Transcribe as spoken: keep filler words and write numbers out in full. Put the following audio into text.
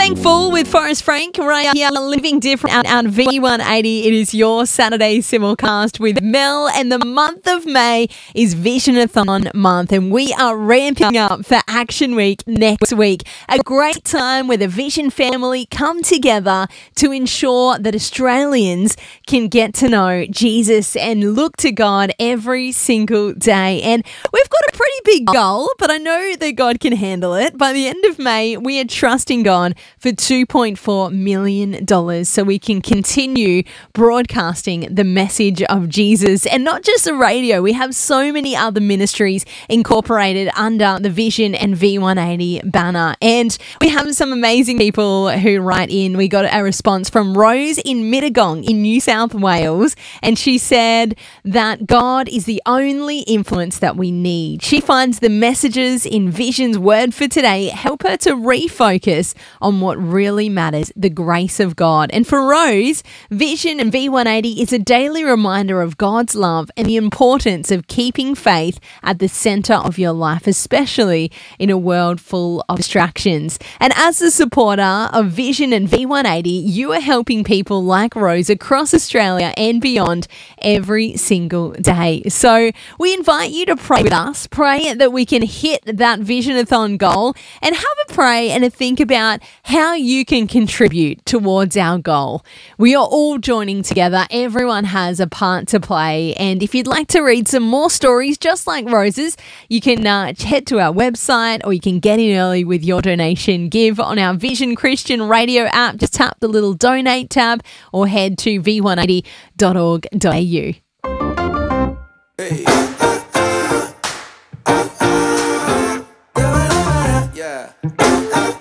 Thankful with Forrest Frank right here, living different out, out V one eighty. It is your Saturday simulcast with Mel, and the month of May is Visionathon month, and we are ramping up for Action Week next week. A great time where the Vision family come together to ensure that Australians can get to know Jesus and look to God every single day. And we've got a pretty big goal, but I know that God can handle it. By the end of May, we are trusting God for two point four million dollars so we can continue broadcasting the message of Jesus. And not just the radio, we have so many other ministries incorporated under the Vision and V one eighty banner. And we have some amazing people who write in. We got a response from Rose in Mittagong in New South Wales, and she said that God is the only influence that we need. She finds the messages in Vision's Word for Today help her to refocus on what really matters, the grace of God. And for Rose, Vision and V one eighty is a daily reminder of God's love and the importance of keeping faith at the center of your life, especially in a world full of distractions. And as a supporter of Vision and V one eighty, you are helping people like Rose across Australia and beyond every single day. So we invite you to pray with us, pray that we can hit that Visionathon goal, and have a pray and a think about how you can contribute towards our goal. We are all joining together. Everyone has a part to play. And if you'd like to read some more stories just like Rose's, you can uh, head to our website, or you can get in early with your donation. Give on our Vision Christian Radio app. Just tap the little donate tab or head to v one eighty dot org dot a u. Hey.